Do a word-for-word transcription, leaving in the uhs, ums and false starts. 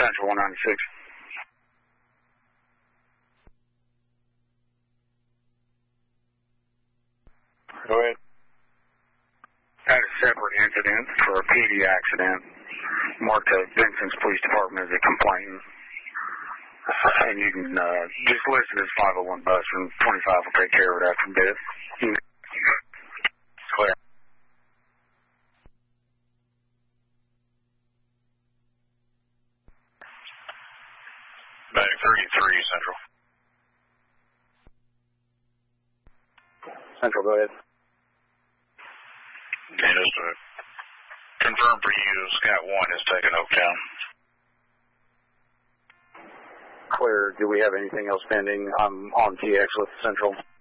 Central one ninety-six. Go ahead. Had a separate incident for a P D accident. Marked at Vincent's Police Department as a complainant. And you can uh, just list it as five oh one bus, and twenty-five will take care of it after a bit. Clear. Back thirty-three, Central. Central, go ahead. Okay, just to confirm for you, Scout one is taking Oaktown. Clear. Do we have anything else pending? I'm on T X with Central.